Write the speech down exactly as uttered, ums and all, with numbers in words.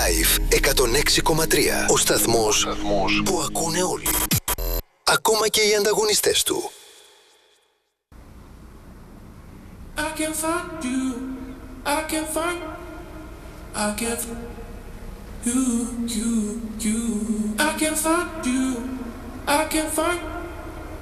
Live εκατόν έξι κόμμα τρία. Ο σταθμός που ακούνε όλοι. Ακόμα και οι ανταγωνιστές του. I can find you, I can find, I can you, you, you. I can find you, I can find.